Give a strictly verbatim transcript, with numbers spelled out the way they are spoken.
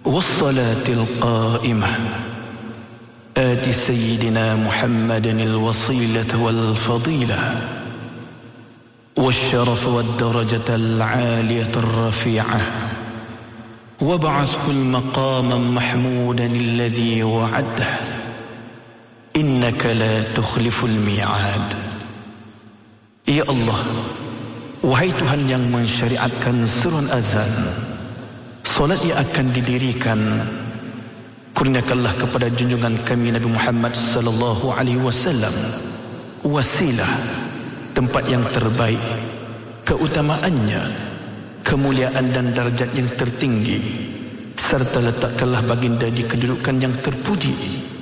والصلاة القائمة آت سيدنا محمدا الوصيلة والفضيلة والشرف والدرجة العالية الرفيعة وابعثه المقام محمودا الذي وعده إنك لا تخلف الميعاد. Ya Allah, wahai Tuhan yang mensyariatkan seruan azan, solat yang akan didirikan, kurniakanlah kepada junjungan kami Nabi Muhammad sallallahu alaihi wasallam wasilah, tempat yang terbaik, keutamaannya, kemuliaan dan darjat yang tertinggi, serta letakkanlah baginda di kedudukan yang terpuji